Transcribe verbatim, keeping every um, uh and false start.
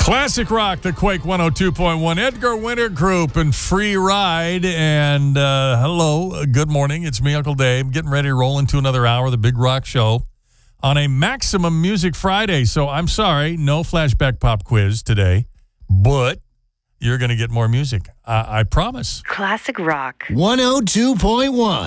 Classic Rock, the Quake one oh two point one, Edgar Winter Group, and Free Ride. And uh, hello, good morning. It's me, Uncle Dave, getting ready to roll into another hour of the Big Rock Show on a Maximum Music Friday. So I'm sorry, no flashback pop quiz today, but you're going to get more music. I, I promise. Classic Rock one oh two point one.